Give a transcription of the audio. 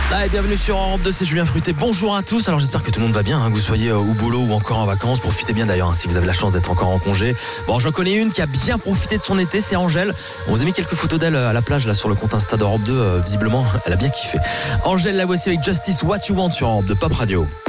Et bienvenue sur Europe 2, c'est Julien Fruité. Bonjour à tous. Alors j'espère que tout le monde va bien, que vous soyez au boulot ou encore en vacances. Profitez bien d'ailleurs si vous avez la chance d'être encore en congé. Bon, j'en connais une qui a bien profité de son été, c'est Angèle. On vous a mis quelques photos d'elle à la plage là sur le compte Insta d'Europe 2. Visiblement, elle a bien kiffé. Angèle, la voici avec Justice What You Want sur Europe 2 Pop Radio.